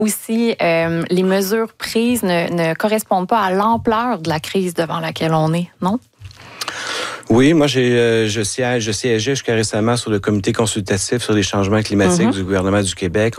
aussi, les mesures prises ne correspondent pas à l'ampleur de la crise devant laquelle on est, non? Oui, moi, je siégeais jusqu'à récemment sur le comité consultatif sur les changements climatiques du gouvernement du Québec.